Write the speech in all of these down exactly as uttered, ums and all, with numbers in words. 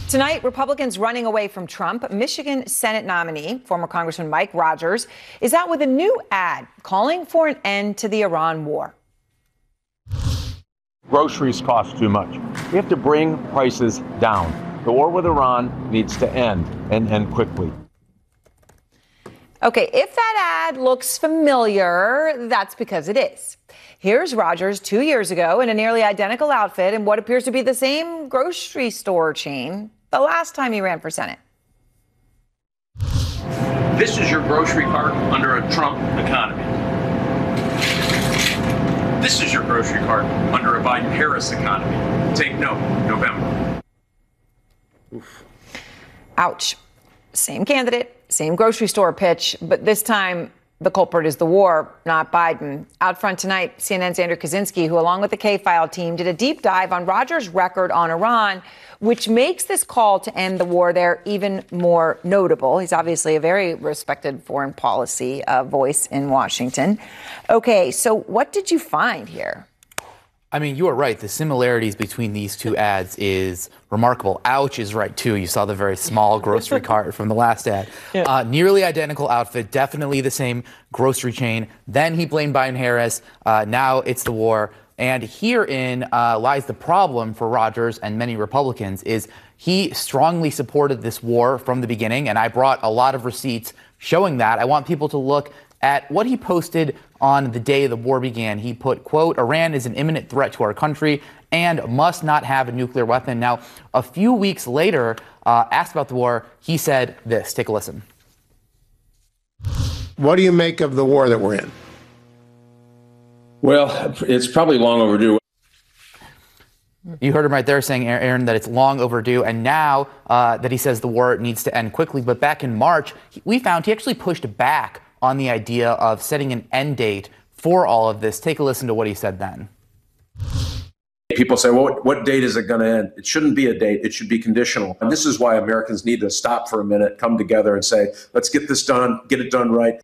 Tonight, Republicans running away from Trump. Michigan Senate nominee, former Congressman Mike Rogers, is out with a new ad calling for an end to the Iran war. Groceries cost too much. We have to bring prices down. The war with Iran needs to end, and end quickly. Okay, if that ad looks familiar, that's because it is. Here's Rogers two years ago in a nearly identical outfit in what appears to be the same grocery store chain the last time he ran for Senate. This is your grocery cart under a Trump economy. This is your grocery cart under a Biden-Harris economy. Take note, November. Oof. Ouch. Same candidate, same grocery store pitch, but this time the culprit is the war, not Biden. Out front tonight, C N N's Andrew Kaczynski, who along with the K-File team did a deep dive on Rogers' record on Iran, which makes this call to end the war there even more notable. He's obviously a very respected foreign policy uh, voice in Washington. Okay, so what did you find here? I mean, you are right. The similarities between these two ads is remarkable. Ouch is right, too. You saw the very small grocery cart from the last ad. Yeah. Uh, nearly identical outfit, definitely the same grocery chain. Then he blamed Biden-Harris. Uh, now it's the war. And herein uh, lies the problem for Rogers and many Republicans is he strongly supported this war from the beginning. And I brought a lot of receipts showing that. I want people to look at what he posted on the day the war began. He put, quote, Iran is an imminent threat to our country and must not have a nuclear weapon. Now, a few weeks later, uh, asked about the war, he said this. Take a listen. What do you make of the war that we're in? Well, it's probably long overdue. You heard him right there saying, Aaron, that it's long overdue. And now uh, that he says the war needs to end quickly. But back in March, we found he actually pushed back on the idea of setting an end date for all of this. Take a listen to what he said then. People say, well, what, what date is it going to end? It shouldn't be a date. It should be conditional. And this is why Americans need to stop for a minute, come together and say, let's get this done, get it done right.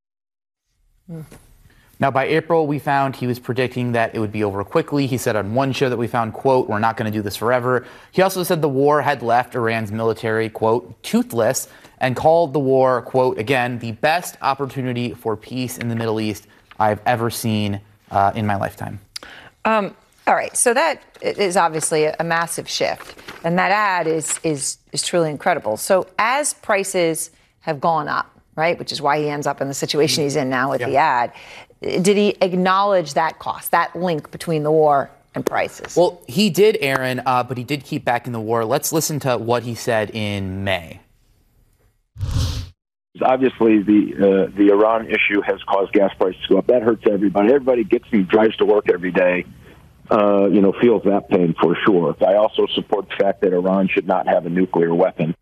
Now, by April, we found he was predicting that it would be over quickly. He said on one show that we found, quote, we're not going to do this forever. He also said the war had left Iran's military, quote, toothless, and called the war, quote, again, the best opportunity for peace in the Middle East I've ever seen uh, in my lifetime. Um, all right. So that is obviously a, a massive shift. And that ad is, is, is truly incredible. So as prices have gone up, right, which is why he ends up in the situation he's in now with yeah. the ad, did he acknowledge that cost, that link between the war and prices? Well, he did, Aaron, uh, but he did keep backing the war. Let's listen to what he said in May. Obviously, the uh, the Iran issue has caused gas prices to go up. That hurts everybody. Everybody gets and drives to work every day, uh, you know, feels that pain for sure. I also support the fact that Iran should not have a nuclear weapon.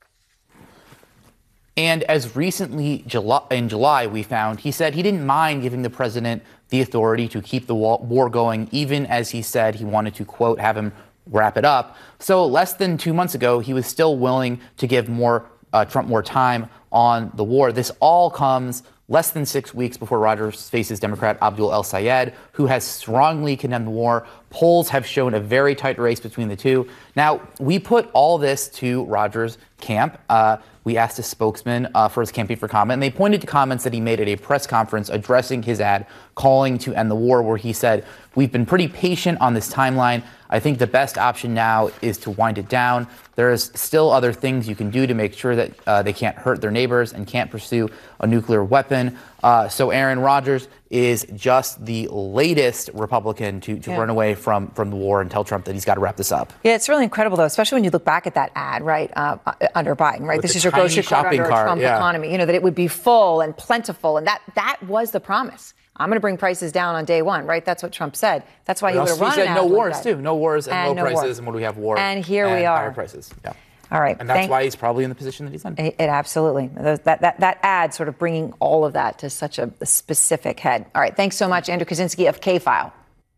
And as recently July, in July, we found he said he didn't mind giving the president the authority to keep the war going, even as he said he wanted to, quote, have him wrap it up. So less than two months ago, he was still willing to give more uh, Trump more time on the war. This all comes less than six weeks before Rogers faces Democrat Abdul El-Sayed, who has strongly condemned the war. Polls have shown a very tight race between the two. Now, we put all this to Rogers' camp. Uh, we asked his spokesman uh, for his campaign for comment, and they pointed to comments that he made at a press conference addressing his ad calling to end the war, where he said, we've been pretty patient on this timeline. I think the best option now is to wind it down. There's still other things you can do to make sure that uh, they can't hurt their neighbors and can't pursue a nuclear weapon. Uh, so Aaron Rodgers is just the latest Republican to, to yeah. run away from, from the war and tell Trump that he's got to wrap this up. Yeah, it's really incredible, though, especially when you look back at that ad, right, uh, under Biden, right? With this is your grocery cart under cart, a Trump yeah. economy, you know, that it would be full and plentiful. And that that was the promise. I'm going to bring prices down on day one, right? That's what Trump said. That's why he would have run He said an no ad wars, like too. No wars and, and low no prices. war. And when do we have war? And here and we are. Higher prices. Yeah. All right. And that's Thank- why he's probably in the position that he's in. It, it absolutely. That, that, that ad sort of bringing all of that to such a, a specific head. All right. Thanks so much, Andrew Kaczynski of K-File.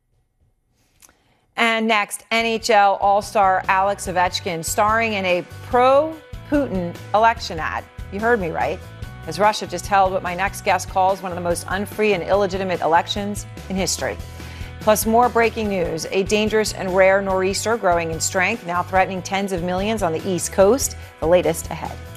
And next, N H L All-Star Alex Ovechkin starring in a pro-Putin election ad. You heard me right. As Russia just held what my next guest calls one of the most unfree and illegitimate elections in history. Plus, more breaking news. A dangerous and rare nor'easter growing in strength, now threatening tens of millions on the East Coast. The latest ahead.